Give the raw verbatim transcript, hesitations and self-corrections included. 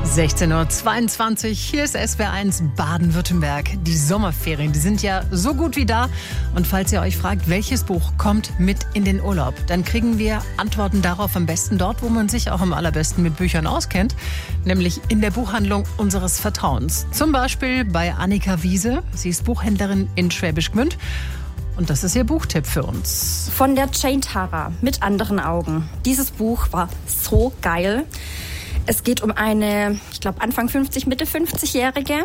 sechzehn Uhr zweiundzwanzig, hier ist S W R eins Baden-Württemberg. Die Sommerferien, die sind ja so gut wie da. Und falls ihr euch fragt, welches Buch kommt mit in den Urlaub, dann kriegen wir Antworten darauf am besten dort, wo man sich auch am allerbesten mit Büchern auskennt, nämlich in der Buchhandlung unseres Vertrauens. Zum Beispiel bei Annika Wiese, sie ist Buchhändlerin in Schwäbisch Gmünd. Und das ist ihr Buchtipp für uns. Von der Jane Tara, Mit anderen Augen. Dieses Buch war so geil. Es geht um eine, ich glaube, Anfang fünfzig, Mitte fünfzig-Jährige,